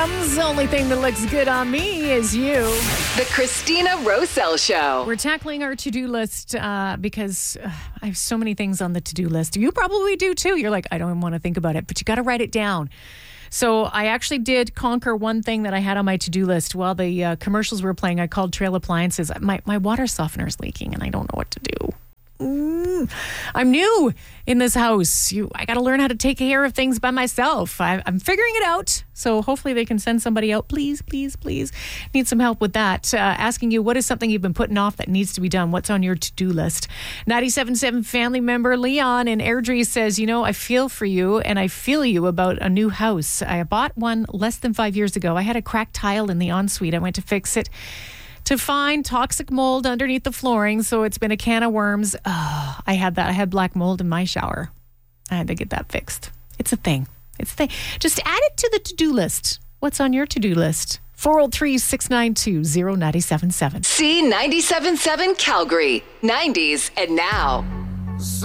Adams. The only thing that looks good on me is you. The Christina Rosell Show. We're tackling our to-do list because I have so many things on the to-do list. You probably do too. You're like, I don't even want to think about it, but you got to write it down. So I actually did conquer one thing that I had on my to-do list. While the commercials were playing, I called Trail Appliances. My water softener is leaking and I don't know what to do. I'm new in this house. I got to learn how to take care of things by myself. I'm figuring it out. So hopefully they can send somebody out. Please, please, please. Need some help with that. Asking you, what is something you've been putting off that needs to be done? What's on your to-do list? 97.7 family member Leon in Airdrie says, I feel for you and I feel you about a new house. I bought one less than 5 years ago. I had a cracked tile in the ensuite. I went to fix it to find toxic mold underneath the flooring. So it's been a can of worms. Oh, I had that. I had black mold in my shower. I had to get that fixed. It's a thing. Just add it to the to-do list. What's on your to-do list? 403-692-0977. C97.7 Calgary. 90s and now.